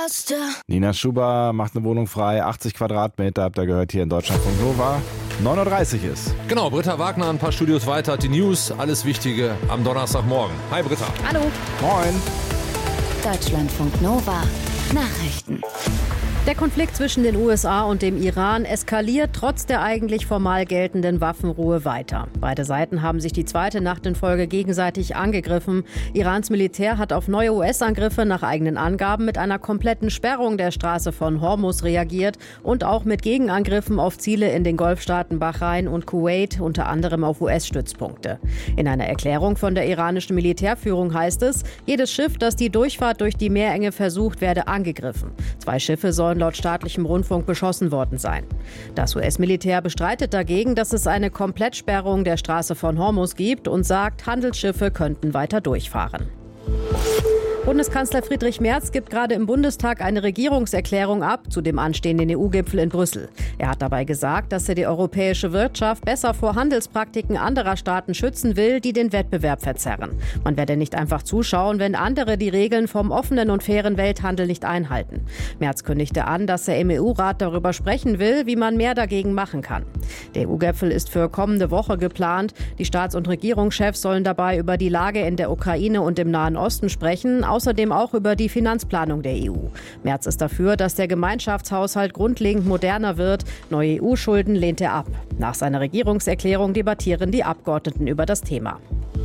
Nina Schuber macht eine Wohnung frei, 80 Quadratmeter, habt ihr gehört, hier in Deutschlandfunk Nova. 9.30 Uhr ist. Genau, Britta Wagner ein paar Studios weiter, die News, alles Wichtige am Donnerstagmorgen. Hi Britta. Hallo. Moin. Deutschlandfunk Nova. Nachrichten. Der Konflikt zwischen den USA und dem Iran eskaliert trotz der eigentlich formal geltenden Waffenruhe weiter. Beide Seiten haben sich die zweite Nacht in Folge gegenseitig angegriffen. Irans Militär hat auf neue US-Angriffe nach eigenen Angaben mit einer kompletten Sperrung der Straße von Hormuz reagiert und auch mit Gegenangriffen auf Ziele in den Golfstaaten Bahrain und Kuwait, unter anderem auf US-Stützpunkte. In einer Erklärung von der iranischen Militärführung heißt es, jedes Schiff, das die Durchfahrt durch die Meerenge versucht, werde angegriffen. 2 Schiffe sollen laut staatlichem Rundfunk beschossen worden sein. Das US-Militär bestreitet dagegen, dass es eine Komplettsperrung der Straße von Hormuz gibt und sagt, Handelsschiffe könnten weiter durchfahren. Bundeskanzler Friedrich Merz gibt gerade im Bundestag eine Regierungserklärung ab zu dem anstehenden EU-Gipfel in Brüssel. Er hat dabei gesagt, dass er die europäische Wirtschaft besser vor Handelspraktiken anderer Staaten schützen will, die den Wettbewerb verzerren. Man werde nicht einfach zuschauen, wenn andere die Regeln vom offenen und fairen Welthandel nicht einhalten. Merz kündigte an, dass er im EU-Rat darüber sprechen will, wie man mehr dagegen machen kann. Der EU-Gipfel ist für kommende Woche geplant. Die Staats- und Regierungschefs sollen dabei über die Lage in der Ukraine und im Nahen Osten sprechen, außerdem auch über die Finanzplanung der EU. Merz ist dafür, dass der Gemeinschaftshaushalt grundlegend moderner wird. Neue EU-Schulden lehnt er ab. Nach seiner Regierungserklärung debattieren die Abgeordneten über das Thema.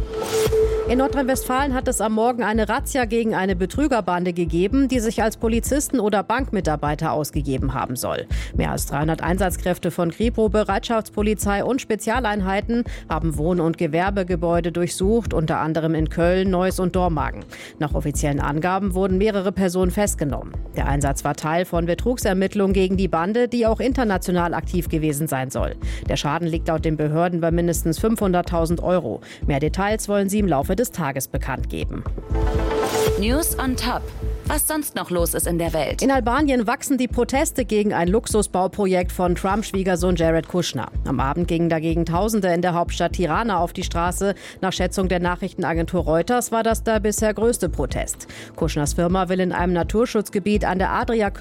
In Nordrhein-Westfalen hat es am Morgen eine Razzia gegen eine Betrügerbande gegeben, die sich als Polizisten oder Bankmitarbeiter ausgegeben haben soll. Mehr als 300 Einsatzkräfte von Kripo, Bereitschaftspolizei und Spezialeinheiten haben Wohn- und Gewerbegebäude durchsucht, unter anderem in Köln, Neuss und Dormagen. Nach offiziellen Angaben wurden mehrere Personen festgenommen. Der Einsatz war Teil von Betrugsermittlungen gegen die Bande, die auch international aktiv gewesen sein soll. Der Schaden liegt laut den Behörden bei mindestens 500.000 €. Mehr Details wollen sie im Laufe des Tages bekannt geben. News on Top. Was sonst noch los ist in der Welt? In Albanien wachsen die Proteste gegen ein Luxusbauprojekt von Trump-Schwiegersohn Jared Kushner. Am Abend gingen dagegen Tausende in der Hauptstadt Tirana auf die Straße. Nach Schätzung der Nachrichtenagentur Reuters war das der bisher größte Protest. Kushners Firma will in einem Naturschutzgebiet an der Adria